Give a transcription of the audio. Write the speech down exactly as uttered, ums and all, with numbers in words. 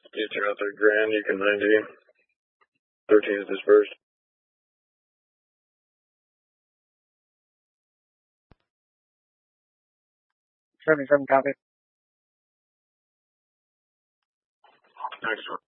You turn out their grand, you can ninety. thirteen is dispersed. seventy-seven copy. Next one.